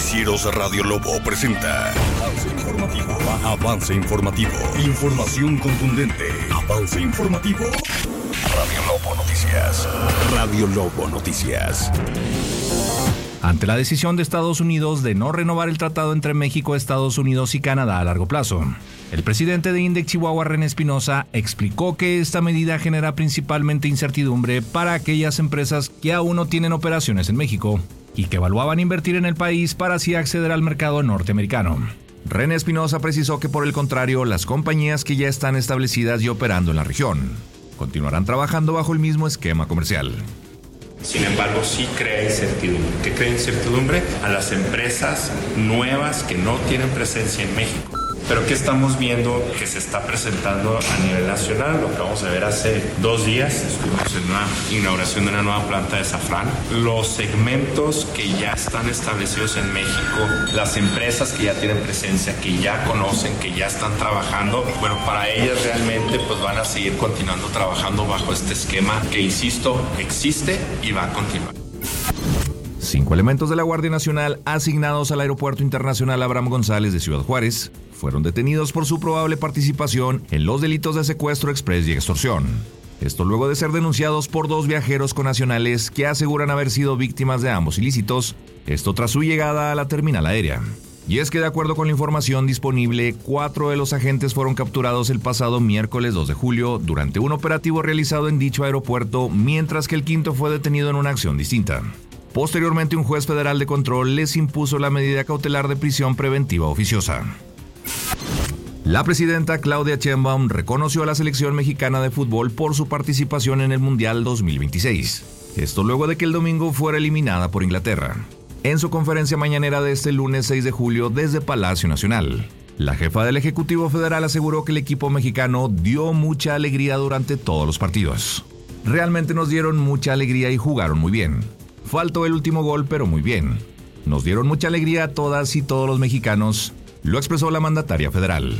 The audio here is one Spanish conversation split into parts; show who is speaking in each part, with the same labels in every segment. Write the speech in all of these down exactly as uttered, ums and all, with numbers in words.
Speaker 1: Noticieros Radio Lobo presenta Avance Informativo. Avance Informativo. Información contundente. Avance Informativo. Radio Lobo Noticias. Radio Lobo Noticias.
Speaker 2: Ante la decisión de Estados Unidos de no renovar el tratado entre México, Estados Unidos y Canadá a largo plazo, el presidente de INDEC Chihuahua, René Espinosa, explicó que esta medida genera principalmente incertidumbre para aquellas empresas que aún no tienen operaciones en México y que evaluaban invertir en el país para así acceder al mercado norteamericano. René Espinosa precisó que, por el contrario, las compañías que ya están establecidas y operando en la región continuarán trabajando bajo el mismo esquema comercial.
Speaker 3: Sin embargo, sí crea incertidumbre. ¿Qué crea incertidumbre? A las empresas nuevas que no tienen presencia en México. Pero ¿qué estamos viendo que se está presentando a nivel nacional? Lo que vamos a ver hace dos días, estuvimos en una inauguración de una nueva planta de Safran. Los segmentos que ya están establecidos en México, las empresas que ya tienen presencia, que ya conocen, que ya están trabajando, bueno, para ellas realmente pues van a seguir continuando trabajando bajo este esquema que, insisto, existe y va a continuar.
Speaker 2: Cinco elementos de la Guardia Nacional asignados al Aeropuerto Internacional Abraham González de Ciudad Juárez fueron detenidos por su probable participación en los delitos de secuestro exprés y extorsión. Esto luego de ser denunciados por dos viajeros connacionales que aseguran haber sido víctimas de ambos ilícitos, esto tras su llegada a la terminal aérea. Y es que, de acuerdo con la información disponible, cuatro de los agentes fueron capturados el pasado miércoles dos de julio durante un operativo realizado en dicho aeropuerto, mientras que el quinto fue detenido en una acción distinta. Posteriormente, un juez federal de control les impuso la medida cautelar de prisión preventiva oficiosa. La presidenta Claudia Sheinbaum reconoció a la selección mexicana de fútbol por su participación en el Mundial dos mil veintiséis. Esto luego de que el domingo fuera eliminada por Inglaterra. En su conferencia mañanera de este lunes seis de julio desde Palacio Nacional, la jefa del Ejecutivo Federal aseguró que el equipo mexicano dio mucha alegría durante todos los partidos. Realmente nos dieron mucha alegría y jugaron muy bien. Faltó el último gol, pero muy bien. Nos dieron mucha alegría a todas y todos los mexicanos, lo expresó la mandataria federal.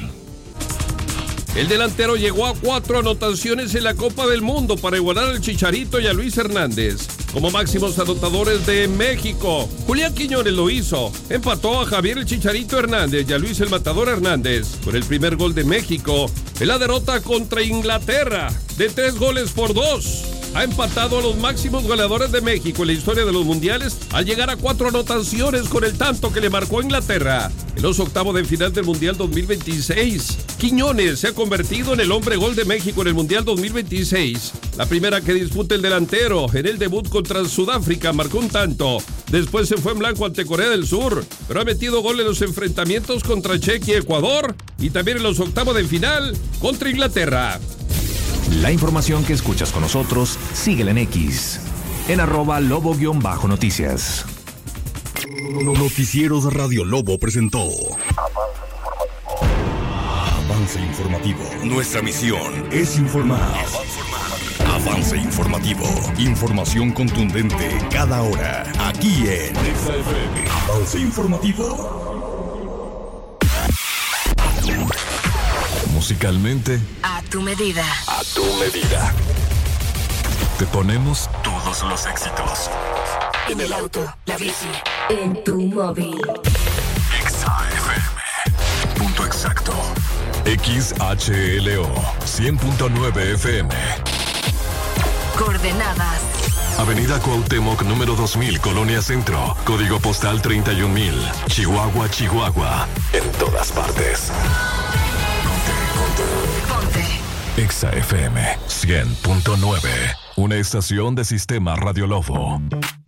Speaker 4: El delantero llegó a cuatro anotaciones en la Copa del Mundo para igualar al Chicharito y a Luis Hernández como máximos anotadores de México. Julián Quiñones lo hizo. Empató a Javier el Chicharito Hernández y a Luis el Matador Hernández con el primer gol de México en la derrota contra Inglaterra de tres goles por dos. Ha empatado a los máximos goleadores de México en la historia de los mundiales al llegar a cuatro anotaciones con el tanto que le marcó a Inglaterra en los octavos de final del Mundial dos mil veintiséis. Quiñones se ha convertido en el hombre gol de México en el Mundial dos mil veintiséis. La primera que disputa el delantero. En el debut contra Sudáfrica marcó un tanto. Después se fue en blanco ante Corea del Sur, pero ha metido gol en los enfrentamientos contra Chequia y Ecuador y también en los octavos de final contra Inglaterra.
Speaker 2: La información que escuchas con nosotros, síguela en X, en arroba lobo-noticias.
Speaker 1: Noticieros Radio Lobo presentó Avance Informativo. Nuestra misión es informar. Avance Informativo. Información contundente cada hora. Aquí en Avance Informativo. Musicalmente,
Speaker 5: a tu medida.
Speaker 1: A tu medida. Te ponemos todos los éxitos.
Speaker 5: En el auto, la bici, en tu móvil.
Speaker 1: Exa F M. Punto exacto. X H L O cien punto nueve F M.
Speaker 5: Coordenadas:
Speaker 1: Avenida Cuauhtémoc número dos mil, Colonia Centro. Código postal treinta y un mil. Chihuahua, Chihuahua. En todas partes.
Speaker 5: Ponte.
Speaker 1: Exa F M cien punto nueve. Una estación de Sistema Radio Lobo.